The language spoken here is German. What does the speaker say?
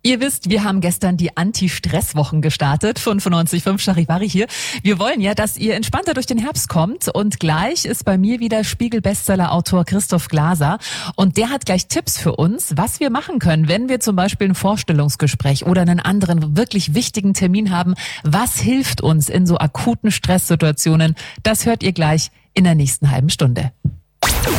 Ihr wisst, wir haben gestern die Anti-Stress-Wochen gestartet. 95.5 Charivari hier. Wir wollen ja, dass ihr entspannter durch den Herbst kommt. Und gleich ist bei mir wieder Spiegel-Bestseller-Autor Christoph Glaser. Und der hat gleich Tipps für uns, was wir machen können, wenn wir zum Beispiel ein Vorstellungsgespräch oder einen anderen wirklich wichtigen Termin haben. Was hilft uns in so akuten Stresssituationen? Das hört ihr gleich in der nächsten halben Stunde.